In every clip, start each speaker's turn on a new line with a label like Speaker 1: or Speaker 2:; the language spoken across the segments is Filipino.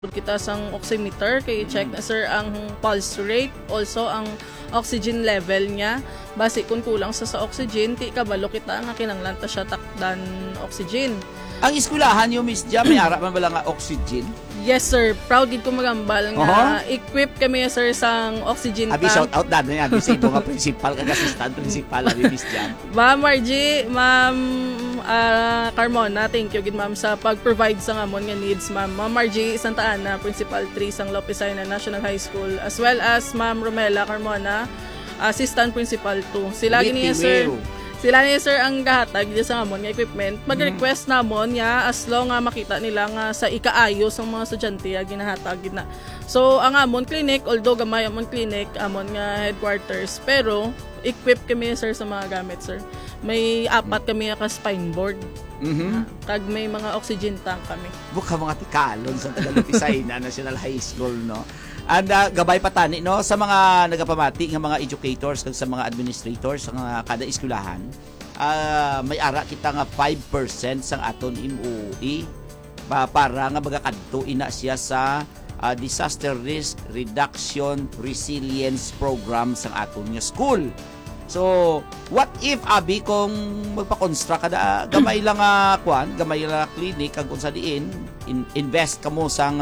Speaker 1: kita sang oximeter kay check na sir ang pulse rate, also ang oxygen level niya. Base kung kulang sa oxygen, ti kabalo kita nga kinanglan ta siya takdan oxygen.
Speaker 2: Ang eskwelahan yung Miss Jam, may ara man bala nga oxygen?
Speaker 1: Yes sir, proud gid ko magambal nga equip kami sir sang oxygen tank.
Speaker 2: Abi shout out na niya, abi sa imo nga principal kag assistant principal abi Miss Jam.
Speaker 1: Ma'am Margie, Ma'am Carmona, thank you gid ma'am sa pag-provide sa amon nga needs ma'am. Ma'am Margie Santa Ana, Principal 3 sang Lopesina National High School, as well as Ma'am Romela Carmona, Assistant Principal 2. Sila gini sir. Sila niya sir ang gahatag niya sa amon nga equipment. Mag-request namon niya as long nga makita nila nga sa ikaayos ang mga estudyante ginahatag na. So ang amon clinic, although gamay amon clinic, amon nga headquarters, pero equip kami sir sa mga gamit sir. May 4 kami ka spine board. Kag may mga oxygen tank kami.
Speaker 2: Buka mga tikalon sa Tagalog-Pisayna National High School, no? And gabay patani no sa mga nagapamati nga mga educators kag sa mga administrators sa kada eskwelahan. May ara kita nga 5% sang aton MOE para nga magakadto ina siya sa Disaster Risk Reduction Resilience Program sang aton nga school. So, what if abi kung magpa-construct kada gamay lang gamay lang clinic kag unsa diin invest kamo sang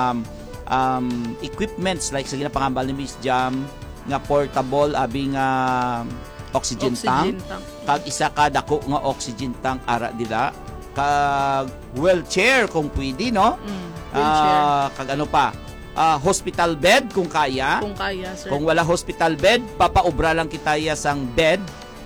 Speaker 2: equipments like sa ginapangambal ni Miss Jam nga portable abing oxygen tank kag isa ka dako nga oxygen tank ara dila kag wheelchair kung pwede no kag ano pa hospital bed kung kaya
Speaker 1: sir.
Speaker 2: Kung wala hospital bed papaobra lang kita sang bed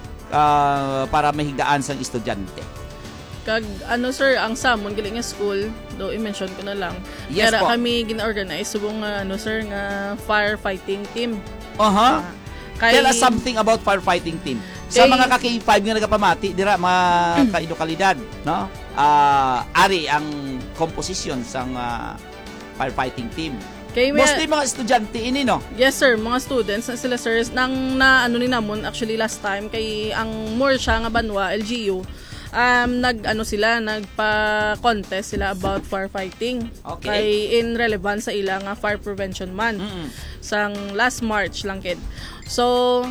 Speaker 2: para mahigdaan sang estudyante.
Speaker 1: Kag ano sir, ang Samon galing nga school, do i-mention ko na lang.
Speaker 2: Yes
Speaker 1: Kaya
Speaker 2: po.
Speaker 1: kami gina-organize subong ano sir nga firefighting team.
Speaker 2: Tell us something about firefighting team. Sa mga ka-K5 nga nagapamati dira mga ka-edukalidad, no? Ari ang composition sang firefighting team. Mostly mga estudyante ini, no?
Speaker 1: Yes sir, mga students na sila sir nang na ano ni namon actually last time kay ang more siya nga Banwa LGU. Nagpa-contest sila about firefighting.
Speaker 2: Okay.
Speaker 1: Kay in relevance sa ilang fire prevention month. Sang last March lang kid. So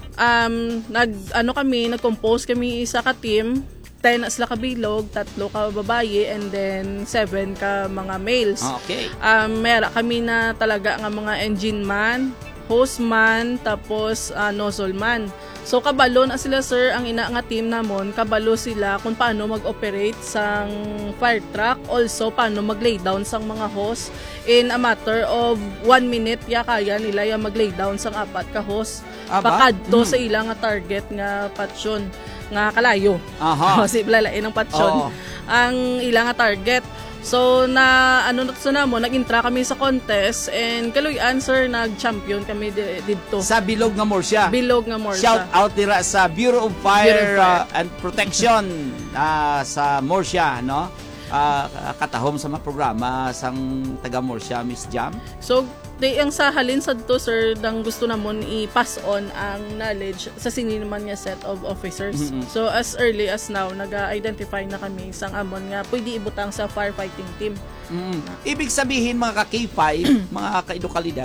Speaker 1: nag-compose kami isa ka team, 10 sila ka bilog, 3 ka babaye, and then 7 ka mga males.
Speaker 2: Okay.
Speaker 1: Meron kami na talaga nga mga engine man, hose man, tapos nozzle man. So kabalo na sila sir, ang ina nga team namon, kabalo sila kung paano mag-operate sang fire truck, also paano mag-lay down sang mga hose in a matter of 1 minute kaya nila yung mag-lay down sang 4 ka hose. Pakadto sa ilang nga target nga patsyon nga kalayo. Kasi blalain ang patsyon. Ang ilang nga target. So nag-intra kami sa contest and kaluyan sir nag-champion kami dito.
Speaker 2: Sa Bilog nga Morsya. Shout out dira sa Bureau of Fire and Protection sa Morsya, no? Katahom sa mga programa sang taga Morsya, Miss Jam.
Speaker 1: So ang sa halin sa dito sir dang gusto namon i-pass on ang knowledge sa sini naman nga set of officers. So as early as now naga-identify na kami sang amon nga pwede ibutang sa firefighting team.
Speaker 2: Ibig sabihin mga ka-K5 mga ka-edukalidad,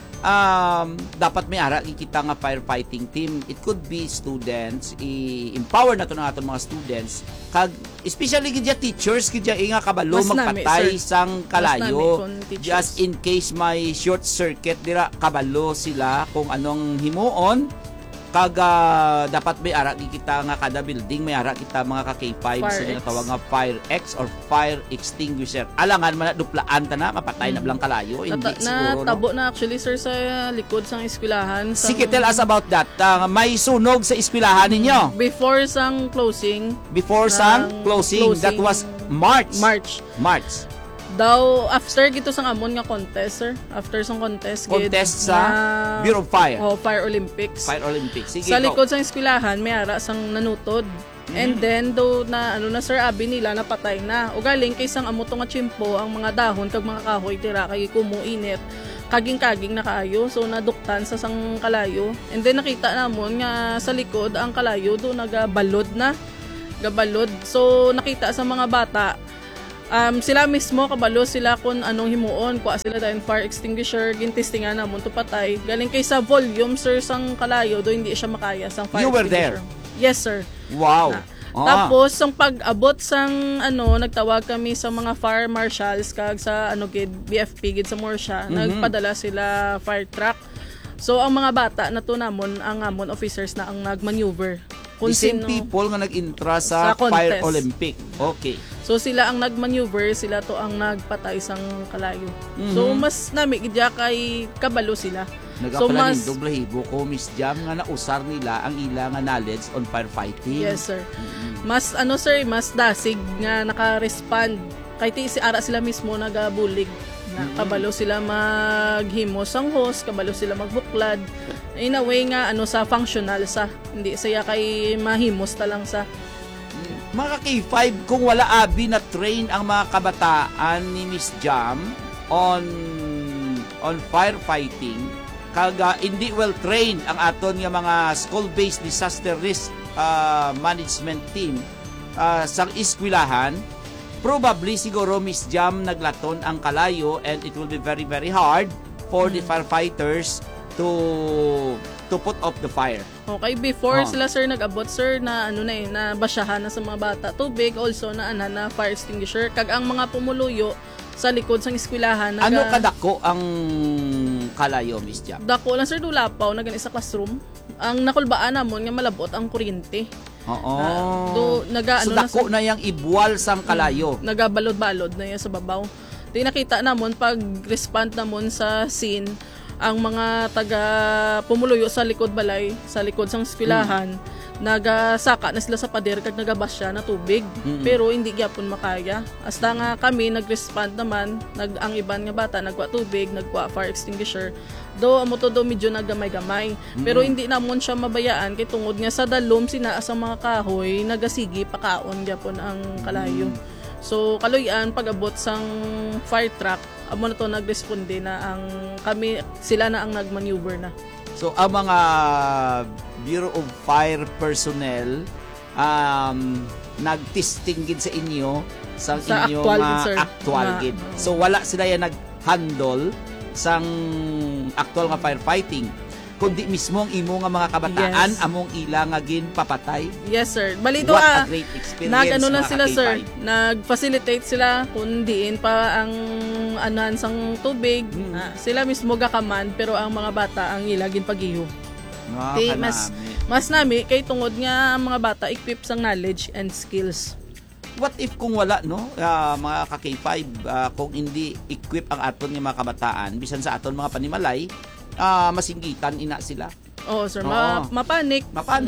Speaker 2: dapat may ara kita nga firefighting team. It could be students, i-empower na to ng aton mga students kag especially gidya teachers gidya nga kabalo magpatay sang kalayo just in case may short circuit dira kabalo sila kung anong himuon kag dapat may ara kita nga kada building may ara kita mga ka-K5 sa tinatawag nga fire X or fire extinguisher. Alangan man duplaan ta na mapatay na blang kalayo hindi siguro.
Speaker 1: Natabo na actually sir sa likod sang eskwelahan.
Speaker 2: Sige, tell us about that. May sunog sa eskwelahan ninyo.
Speaker 1: Before sang closing,
Speaker 2: that was March.
Speaker 1: Daw after gito sang amon nga contest sir, after sang contest
Speaker 2: sa Bureau of Fire.
Speaker 1: Fire Olympics.
Speaker 2: Sige,
Speaker 1: sa likod sang eskwelahan may ara sang nanutod. And then do na sir abi nila napatay na. Ugaling kay sang amo to nga tsimpo ang mga dahon kag mga kahoy tira kay kumuinit. Kaging na kaayo, so naduktan sa sang kalayo. And then nakita namon nga sa likod ang kalayo do nagabalod na. So nakita sa mga bata Sila mismo kabalo sila kung anong himuon, kuha sila dahil fire extinguisher, gintistingan na mo to patay. Galing kay sa volume sir sang kalayo do hindi siya makaya sang fire
Speaker 2: You were
Speaker 1: extinguisher.
Speaker 2: there?
Speaker 1: Yes sir.
Speaker 2: Wow.
Speaker 1: Tapos sang pag-abot sang nagtawag kami sa mga fire marshals kag sa gid BFP gid sa Morsha, nagpadala sila fire truck. So ang mga bata na to namon ang amon officers na ang nagmaneuver.
Speaker 2: The same people nga nag-intra sa Fire Olympic. Okay.
Speaker 1: So sila ang nagmaneuver, sila to ang nagpatay sang kalayo. So mas nami gidya kay kabalo sila.
Speaker 2: Nagapalanin doblehibo ko Miss Jam nga nausar nila ang ila nga knowledge on firefighting.
Speaker 1: Yes sir. Mas sir, mas dasig nga naka-respond. Kay ti si ara sila mismo nagabulig. Kabalo sila maghimo sang hose, kabalo sila magbuklad. In a way nga sa functional sa hindi saya kay mahimos ta lang sa
Speaker 2: mga K5 kung wala abi na train ang mga kabataan ni Miss Jam on firefighting kaga hindi well trained ang aton nga mga school-based disaster risk management team sa eskwelahan, probably siguro Miss Jam naglaton ang kalayo and it will be very very hard for the firefighters to put off the fire.
Speaker 1: Okay, before sila sir nag-abot sir na na basyahan na sa mga bata tubig, also na fire extinguisher kag ang mga pumuluyo sa likod sang eskwelahan.
Speaker 2: Ano kadako ang kalayo, Miss Jam?
Speaker 1: Dako lang sir, dulapaw na sa classroom. Ang nakulbaan namon nga malabot ang kuryente.
Speaker 2: Oo.
Speaker 1: So
Speaker 2: dako na yang ibuwal sang kalayo.
Speaker 1: Nagabalod-balod na yan sa babaw. Di nakita namon pag respond namon sa scene ang mga taga pumuluyo sa likod balay, sa likod sang eskwelahan. Nagasaka na sila sa pader kag nagabasya na tubig pero hindi gyapon makaya hasta nga kami nag-respond naman ang iban nga bata nagwa tubig nagwa fire extinguisher amo to medyo nagamay-gamay pero hindi namon siya mabayaan kay tungod nga sa dalom sina sa mga kahoy nagasigi pakaon gyapon ang kalayo so kaloyan pag-abot sang fire truck amo na to nagresponde na ang kami sila na ang nagmaneuver na.
Speaker 2: So, ang mga Bureau of Fire personnel nag-testing gid sa inyo sa inyong actual gid. So, wala sila yan nag-handle sang actual nga firefighting. Kundi mismo ang imo nga mga kabataan among ila nga ginpapatay.
Speaker 1: Yes, sir. Balito
Speaker 2: a great experience.
Speaker 1: Lang sila, sir. Nag-facilitate sila kung diin pa ang anan sang tubig. Sila mismo gakaman pero ang mga bata ang ila ginpagiho. Mas nami kay tungod nga ang mga bata equipped sang knowledge and skills.
Speaker 2: What if kung wala mga ka-K5 kung hindi equip ang aton nga mga kabataan bisan sa aton mga panimalay masinggitan ina sila.
Speaker 1: Oo, sir. Mapanik.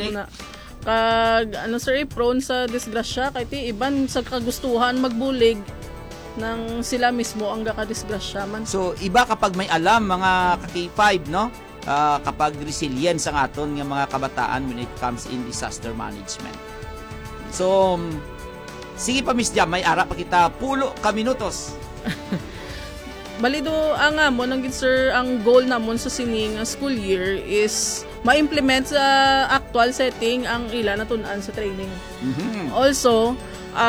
Speaker 1: Kag sir, prone sa disgrasya kay ti iban sa kagustuhan magbulig nang sila mismo ang gakadisgrasya man.
Speaker 2: So iba kapag may alam mga ka-K5 kapag resilience ang aton nga mga kabataan when it comes in disaster management. So sige pa Miss Jam, may ara pa kita pulo ka minutos.
Speaker 1: Balido ang amon ang sir ang goal namon sa sining school year is ma-implement sa actual setting ang ila natun-an sa training. Also,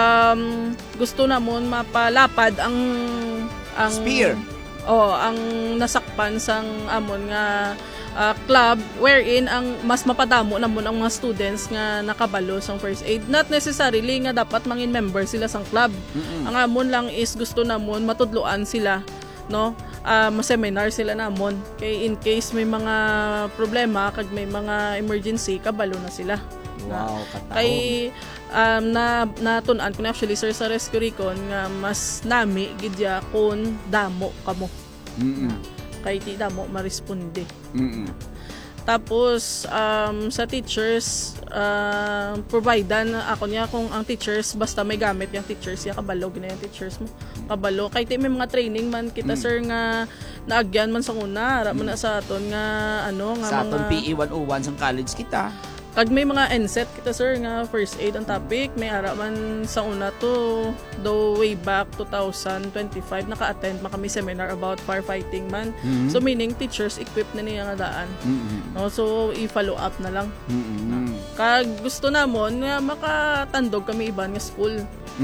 Speaker 1: gusto namon mapalapad ang
Speaker 2: spear.
Speaker 1: Ang nasakpan sang amon nga club wherein ang mas mapadamo namon ang mga students nga nakabalo sang first aid. Not necessarily nga dapat mangin member sila sang club. Ang amon lang is gusto namon matudloan sila ma-seminar sila namon kay in case may mga problema kag may mga emergency kabalo na sila.
Speaker 2: Wow, katao.
Speaker 1: Kay natun-an ko na actually sir sa rescue recon nga mas nami gidya kun damo kamo. Kay ti damo maresponde. Tapos sa teachers providean ako niya kung ang teachers basta may gamit yung teachers ya kabalo gina yung teachers mo kabalo kay may mga training man kita sir nga naagyan man sa una ara man sa aton nga nga
Speaker 2: sa
Speaker 1: mga
Speaker 2: aton PE 101 sa college kita
Speaker 1: Kag may mga NSET kita sir nga first aid ang topic, may ara man sa una to do way back 2025 naka-attend man kami seminar about firefighting man. So meaning teachers equipped na niya nga daan. No, so i-follow up na lang. Kag gusto namon nga makatandog kami iban nga school.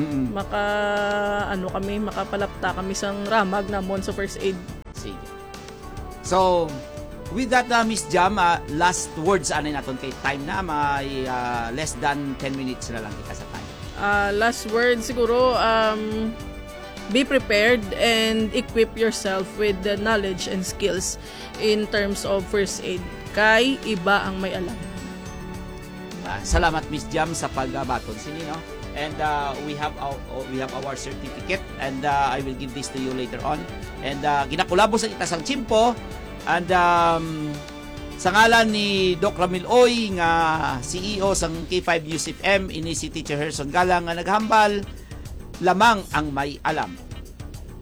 Speaker 1: Makapalapta kami sang ramag namon sa first aid.
Speaker 2: Sige. So, with that, Miss Jam, last words anay naton kay time na, may less than 10 minutes na lang kita sa time.
Speaker 1: Last word siguro, be prepared and equip yourself with the knowledge and skills in terms of first aid. Kay iba ang may alam.
Speaker 2: Salamat Miss Jam sa pagbaton sini, no? And we have our certificate, and I will give this to you later on. And ginakulabo sa kita sang Chimpo. And sa ngalan ni Doc Ramil Oy nga CEO sang K5 News FM, ini si Teacher Herson Galang nga naghambal, lamang ang may alam.